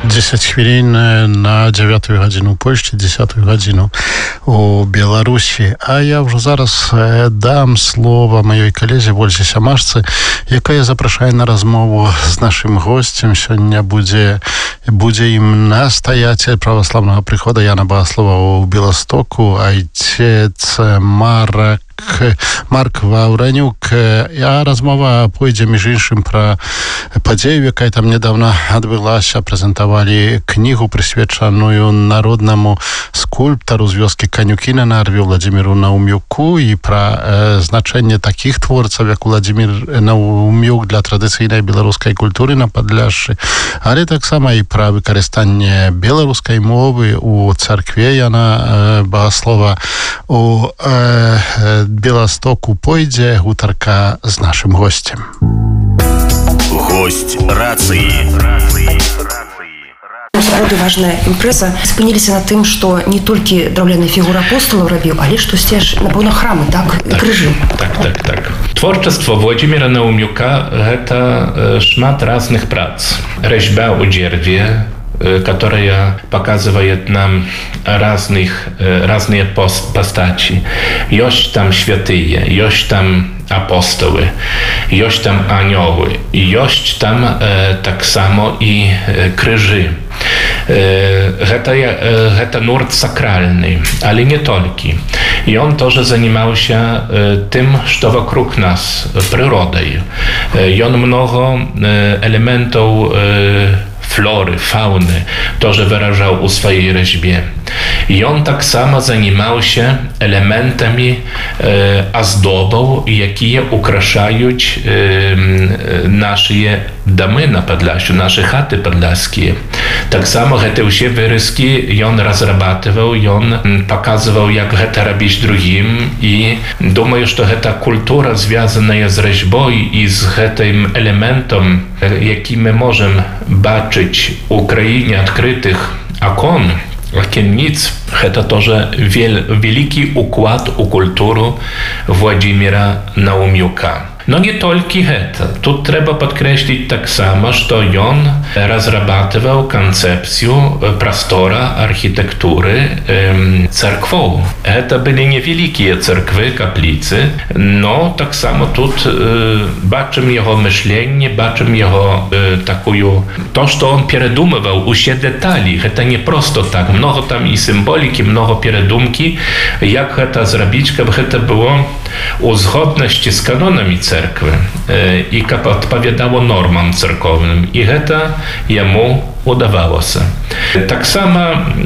10 хвілін на 9 годину у Польщі, 10 годину у Білорусі. А я вже зараз дам слово моїй колезі Вользі Сямашцы, яка запрошує на розмову з нашим гостем. Сьогодні буде їм настоятель православного приходу Яна Богослова у Білостоку, отець Марк Ваўранюк. А размова пойдзе між іншым пра падзею, якая там недавно адбылася. Прэзентавалі кнігу, прысвечаную народнаму скульптару з вёскі Канюкі на Нарве Владзіміру Наўмюку, і пра значэнне такіх творцаў, як Владзімір Наўмюк для традыцыйнай беларускай культуры на Падляшшы, але таксама і пра выкарыстанне беларускай мовы у царкве Яна Богослова у Белостоку. Пойдзе гутарка з нашим гостем. Гость рацыі. Сапраўды важная імпрэза. Спыніліся на тым, што не толькі драўляная фігура апосталаў рабіў, але штосьці аж, напэўна, храмы, так? І крыжы. Так. Творчество Владзіміра Наўмюка – гэта шмат разных прац. Резьба у дереве, которая показывает нам разные постачи. Есть там святые, есть там апостолы, есть там анioły, есть там так само и крыжи. Это нурт сакральный, але не только. И он тоже занимался тем, что вокруг нас, природой. И он много элементов flory, fauny, тоже выражал у своей резьбе. И он так само занимался элементами оздобов, которые украшают наши доmy на Podlasiu, наши хаты подлясские. Так само эти все вырезки он разрабатывал, и он показывал, как это робить другим. И думаю, что эта культура, связанная с резьбой и с этим элементом, який мы можем бачить в Украине открытых окон, окенниц, это тоже великий уклад у культуру Владимира Наўмюка. Но не только это. Тут треба подкреслить так само, что он разрабатывал концепцию простора архитектуры церквов. Это были не великие церкви, каплицы, но так само тут бачим его мышление, бачим его такую... То, что он передумывал, все детали. Это не просто так. Много там и символики, много передумки. Як это zrobić, чтобы это было у zgodności z kanonami cerkwy i odpowiadało normom cerkownym. I to jemu udawało się. Tak samo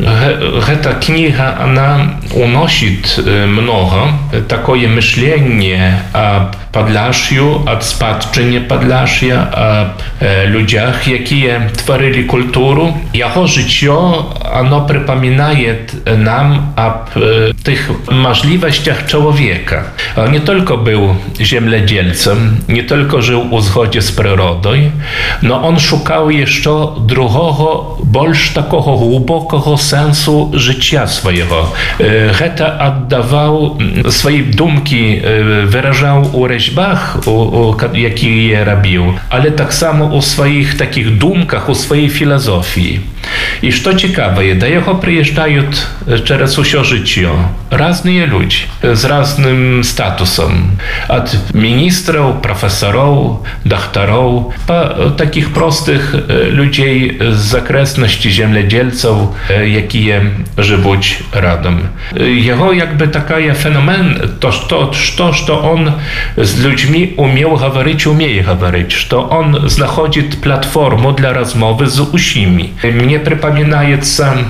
ta kniga, ona unosi mnogo takie myślenie o Podlasiu, o spadczynie Podlasia, o ludziach, jakie tworzyli kulturę. Jego życie, ono przypominaje nam o tych możliwościach człowieka. On nie tylko był ziemledzielcem, nie tylko żył u zgodzie z przyrodą, no on szukał jeszcze drugiego, больше такого глубокого sensu życia swojego. Это oddawał swoje думки, wyrażał u rzeźbach, jakie je robił, ale tak samo u swoich takich думках, u swojej filozofii. I co ciekawe, do jego przyjeżdżają przez wszystko życie różni ludzie z różnym statusem. Od ministrów, profesorów, doktorów, po takich prostych ludzi z zakresności ziemledzielców, jakie żyją razem. Jego jakby taki fenomen, to, że on z ludźmi umie mówić, że on znajduje platformę dla rozmowy z usimi. Mnie przypominaje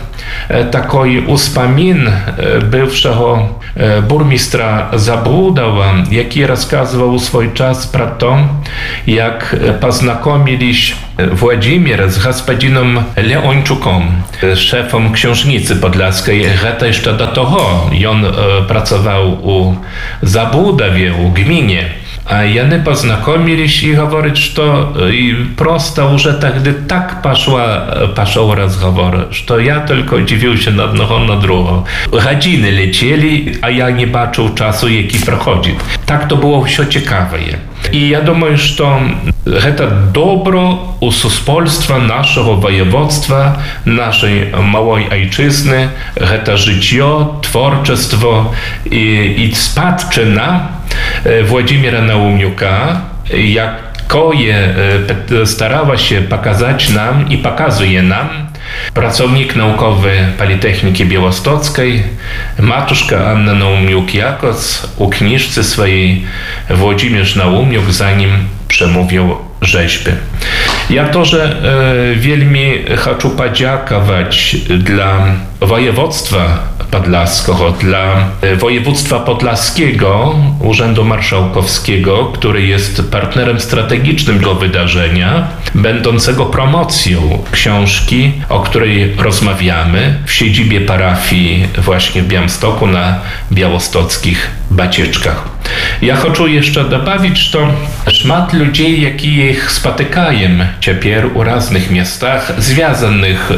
taki uspomin bywszego burmistrza Zabłudowa, jaki rozkazywał swój czas pro to, jak poznakомились Władimir z gospodinem Leończukiem, szefem książnicy podlaskiej. To jeszcze do tego. On pracował u Zabłudowie, u gminie. A Jany poznakомились i говорит, что просто уже тогда так пошел разговор, что я только удивился на одного, на другого. Godziny lecieli, a ja nie baczył czasu, jaki проходит. Tak to było все ciekawe. I ja думаю, что это добро у суспольства нашего воеводства, нашей малой ojczyzny, это житье, творчество и спадщина Władimira Naumiuka, jakoje starała się pokazać nam i pokazuje nam pracownik naukowy Politechniki Białostockiej, matuszka Anna Naumiuk-Jakoc u kniżce swojej Włodzimierz Naumiuk, zanim przemówił rzeźby. Ja też wielmi chcę podziękować dla województwa podlaskiego, dla województwa podlaskiego, Urzędu Marszałkowskiego, który jest partnerem strategicznym dla wydarzenia, będącego promocją książki, o której rozmawiamy w siedzibie parafii właśnie w Białymstoku na białostockich Bacieczkach. Ja chcę jeszcze dodawać, że szmat ludzi, jakich spotykajem ciepер u różnych miastach, związanych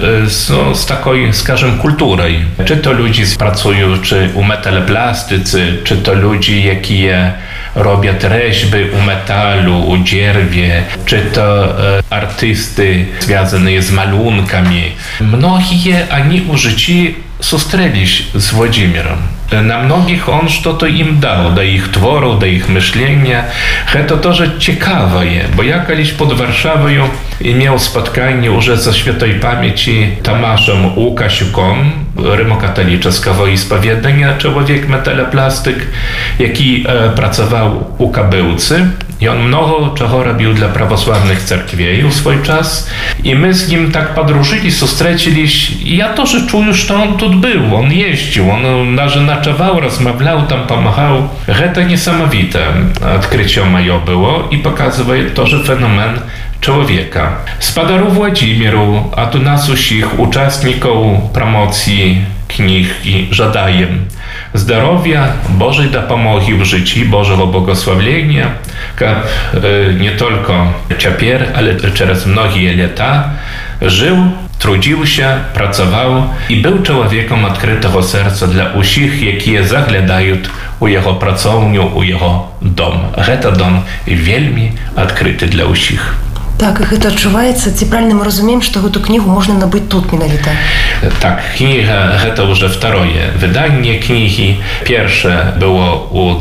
z taką, skażem, kulturą. Czy to ludzie pracują czy u metaloplastycy, czy to ludzie, jakie robią rzeźby u metalu, u dzierwie, czy to artysty związane z malunkami. Mnogie oni u życi sustrzelić z Włodzimierem. Na mnogich on что-то im dał, do ich tworów, do ich myślenia. To też ciekawe, bo ja kiedyś pod Warszawą miał spotkanie już ze świętej pamięci Tomaszem Łukasiukom, rymokatolicznego ispowiadania, człowiek metaloplastyk, jaki pracował u Kabyłcy. I on mnogo czego robił dla prawosławnych cerkwi w swój czas. I my z nim tak podróżyli, sustrzeciliśmy. I ja też czuję, że on tu był, on jeździł, on noczował, rozmawiał, tam pomagał. To niesamowite odkrycie moje było i pokazuje to, że fenomen człowieka. Spadaru Włodzimieru, a tu nas wszystkich uczestników promocji kniги żadajem zdrowia, Bożej dopomogi w życiu, Bożego błogosławienia, aby nie tylko ciepер, ale przez mnogie lata żył, trudził się, pracował i był człowiekiem odkrytego serca dla wszystkich, jakie zaglądają u jego pracownię, u jego dom. To dom wielmi odkryty dla wszystkich. Так, і гэта адчуваецца, ці правильно мы разумеем, што гэту кнігу можна набыць тут менавіта? Так, книга гэта уже второе выданне книги. Pierwsze było u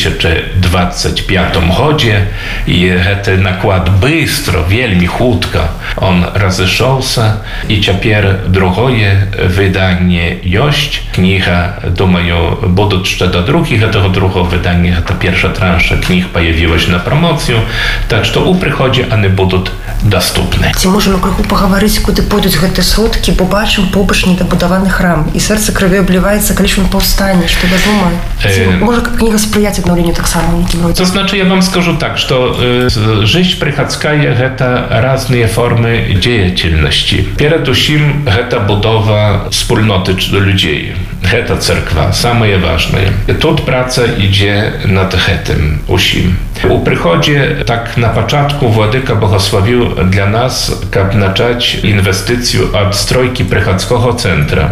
2025 гоdzie i гэты наклад быстро, вельмі хутка он разышоўся. И цяпер другое выданне ёсць. Книга, думаю, будут jeszcze do других этого другого выдания. Это pierwsza transza книг появилась на промоцию. Так что у прыходзе они будут доступны. Ці можемо крыху пагаварыць, куды пойдуць гэтыя сродкі, бо бачым побач недабудаваны храм, і сэрца крывёй абліваецца, калі ж ён паўстане, што вядома. Можа кніга спрыяць аднаўленню таксама ў нейкім родзе? To znaczy, ja wam скажу так, что жизнь приходская – это разные формы деятельности. Перед усім это будова wspólnoty ludzi. Это церква, самое важное. Тут praca idzie nad tym усім. У приходzie, tak na początku Władyka błogosławił dla nas, aby zacząć inwestycję od strojki Prychodzkiego centra.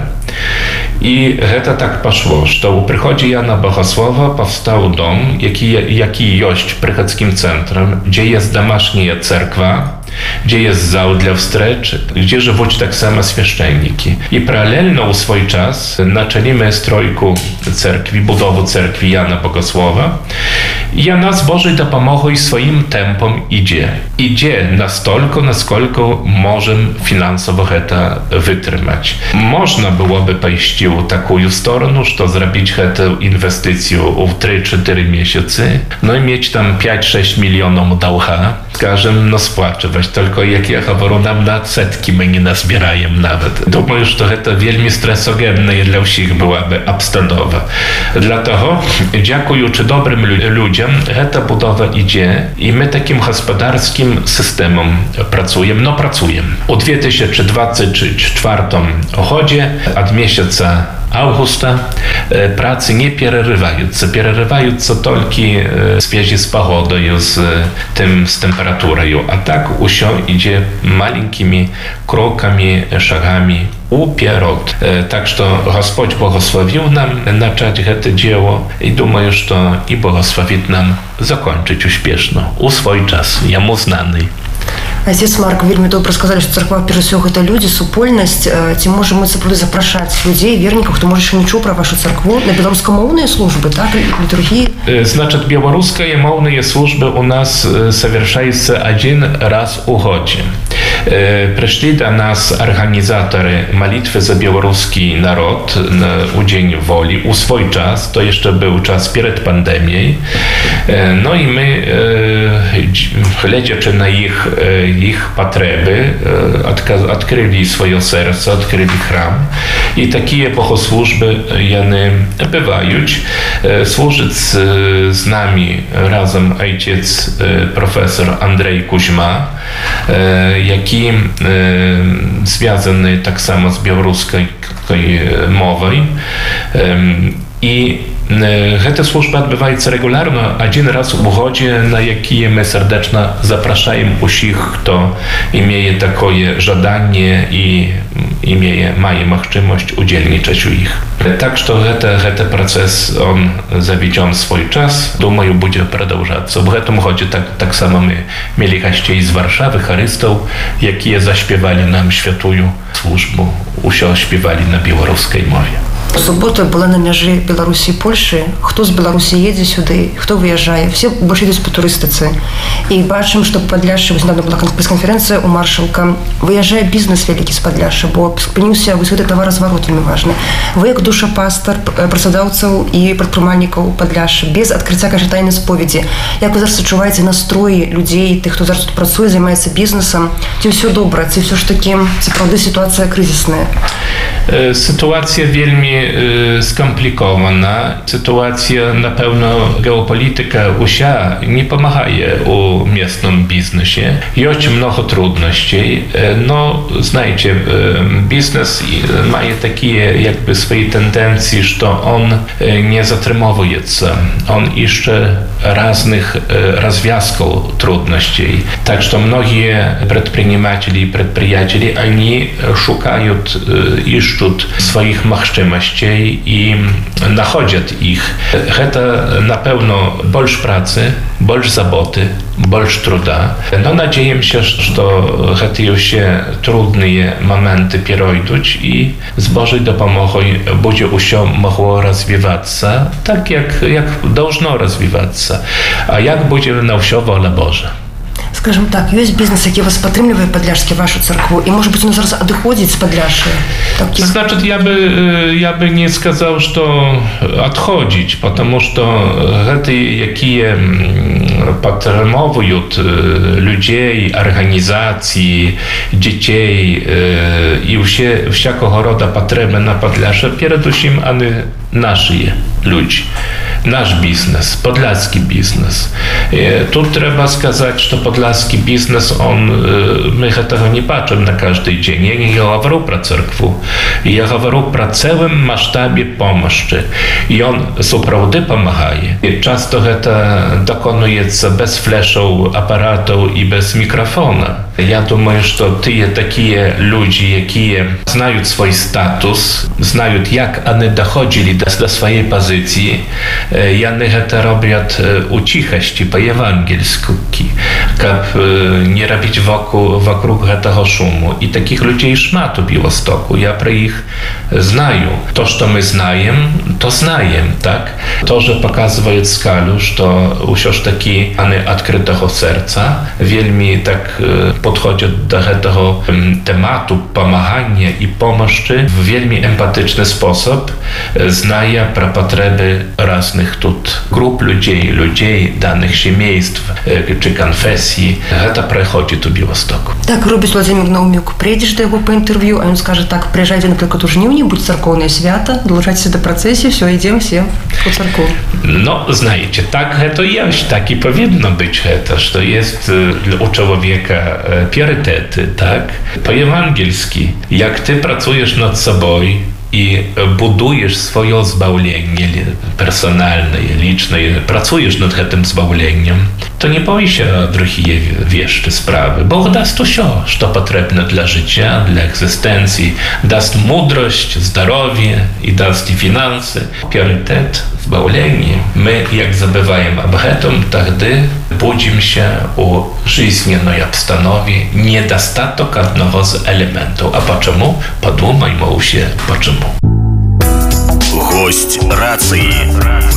I to tak poszło, że u Prychodzi Jana Bohosława powstał dom, jaki jest Prychodzkim centrum, gdzie jest domasznia cerkwa, gdzie jest zał dla wstrecz, gdzie żyją tak samo święcenniki. I paralelno u swój czas zaczęliśmy strojku cerkwi, budowę cerkwi Jana Bogosława. I Jana z Bożej dopomogą i swoim tempom idzie. Idzie nastolko, naskолько możemy finansowo to wytrzymać. Można byłoby pójść w taką stronę, że zrobić tę inwestycję w 3-4 miesiące, no i mieć tam 5-6 milionów długa. Скажем, no spłaczywać. Tylko jak ja говорю, nam na setki my nie nazbierajemy nawet. Думаю, że to wielmi stresogenne dla wszystkich byłaby obstadowa. Dlatego, dziękując dobrym ludziom, ta budowa idzie i my takim gospodarskim systemem pracujemy. No pracujemy. U 2024 chodzie od miesiąca августа працы не перерываются. Перерываются только в связи с погодой, с температурой. А так все идет маленькими кроками, шагами уперед. Так что Господь благословил нам начать это дело. И думаю, что и благословит нам закончить успешно у свой час, ему знаний. Отец Марк вельмі добра сказалі, што царква перш за ўсё гэта людзі, супольнасць. Ці можам мы сапраўды запрашаць людзей, вернікаў, хто можа яшчэ не чуў пра вашу царкву, на беларускамоўныя службы, так, літургіі? Значит, белорусские мовные службы у нас совершаются один раз в году. Пришли до нас организаторы молитвы за белорусский народ у День воли, у свой час, то еще был час перед пандемией. No i my, глядячи на их потребы, открыли свое сердце, открыли храм. И такие богослужбы бывают. Служит z nami razem ojciec profesor Andrzej Kuźma, jaki związany tak samo z białoruską mową. I te służby odbywają się regularnie, jeden raz w godzie, na jakie my serdecznie zapraszamy wszystkich, kto imieje takie żadanie i maje możliwość udzielniczeć u ich. Tak, że ten proces on zawiedziony swój czas, думаю, będzie продолжаться. W tym godzie tak samo my mieli gości z Warszawy, chorystów, jakie zaśpiewali nam świętую służbę, usią śpiewali na białoruskiej mowie. Субота была на мяжы Беларусі і Польшы. Хто з Беларусі едзе сюды, хто выязджае, все больш едуць па турыстыцы. І бачым, што Падляшша, вось недавно была прэс-канферэнцыя у маршалка, выязджае бізнес вялікі з Падляшша, бо спыніўся вось гэты таваразварот вельмі важны. Вы як душапастар працадаўцаў і прадпрымальнікаў Падляшша без адкрыцця кажытайнай споведзі. Як вы зараз адчуваеце настроі людзей, тых, хто зараз тут працуе, займаецца бізнесам? Ці ўсё добра, ці ўсё ж такі сапраўды сітуацыя крызісная? Sytuacja wielmi skomplikowana. Sytuacja na pewno geopolityka usia nie pomaga u miestnym biznesie. Jest mnogo trudności. No, znajcie, biznes ma takie jakby swoje tendencje, że on nie zatrzymuje się. On jeszcze różnych rozwiązków trudności. Tak, że mnogie przedsiębiorcy i przedsiębiorcy, oni szukają swoich możliwości i nachodzą ich. To na pewno больше pracy, больше zaboty, больше truda. No nadzieję się, że te już trudne momenty przejdą i z Bożej dopomogą będzie się mogło rozwijać się tak, jak powinno rozwijać się. A jak będzie na wsią wola Boża. Скажем так, есть бизнес, який вас підтримує Подляшське, вашу церкву, і, може бути, він зараз відходить з Подляшши? Значит, я бы не сказал, что отходить, потому что это, якие подтримуют людей, организації, дітей і всякого рода потреби на Подляшше, передусім, вони наші люди. Nasz biznes, podlaski biznes. Tu trzeba сказать, что podlaski biznes, my tego nie patrzymy na każdy dzień. Ja nie mówię про церкву, ja mówię про całym masштабie pomocy. I on naprawdę pomaga. Często to dokonuje się bez fleszów, aparatów i bez mikrofona. Ja думаю, że takie ludzie, jakie znają swój status, znają jak one dochodzili do swojej pozycji, Jany to robią u cichości, po ewangelsku, żeby nie robić wokół tego szumu. I takich ludzi już ma tu w Białymstoku. Ja pro ich znaję. To, co my znajemy, to znajemy, tak? To, że pokazuje skalu, że usiąść taki any odkrytego serca, wielmi tak podchodzą do tego tematu pomagania i pomocy w wielmi empatyczny sposób, znaje pro potrzeby różnych тут grup ludzi, danych семейств czy konfesji. To проходит у Białymstoku. Так робить Владимир Науменюк. Прийдеш до його по інтерв'ю, а він скаже, так, приїжджайте, наприклад, у жнівні, будь церковне свято, долучайтеся до процесії, все, йдемо всі по церкву. No, знаете, tak to jest, tak i powinno być, że jest u człowieka priorytety, tak? Po ewangelski, jak ty pracujesz nad sobą, и будуешь свое збавление персональное, личное, працуешь над этим збавлением, то не бойся другие вещи, справы. Бог даст все, что потребно для життя, для экзистенции. Даст мудрость, здоровье и даст и финансы. Приоритет збавления. Мы, как забываем об этом, тогда будемся у жизненной обстановке недостаток одного из элементов. А почему? Подумаем все, почему. Гость рации.